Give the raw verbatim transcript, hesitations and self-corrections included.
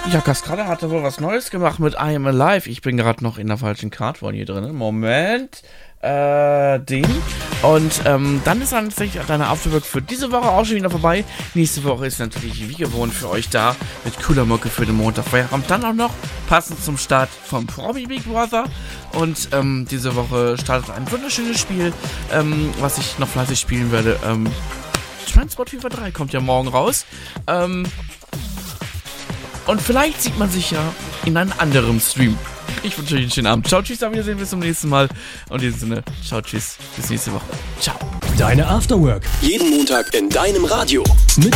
Ja, Cascada hatte wohl was Neues gemacht mit I Am Alive. Ich bin gerade noch in der falschen Cardboard hier drin. Moment. Äh, den. Und ähm, dann ist dann tatsächlich deine Afterwork für diese Woche auch schon wieder vorbei. Nächste Woche ist natürlich wie gewohnt für euch da mit cooler Mucke für den Montag. Feierabend dann auch noch passend zum Start vom Promi Big Brother. Und ähm, diese Woche startet ein wunderschönes Spiel, ähm, was ich noch fleißig spielen werde. Ähm, Transport Fever drei kommt ja morgen raus. Ähm, und vielleicht sieht man sich ja in einem anderen Stream. Ich wünsche euch einen schönen Abend. Ciao, tschüss, auf Wiedersehen, bis zum nächsten Mal. Und in diesem Sinne, ciao, tschüss, bis nächste Woche. Ciao. Deine Afterwork. Jeden Montag in deinem Radio. Mit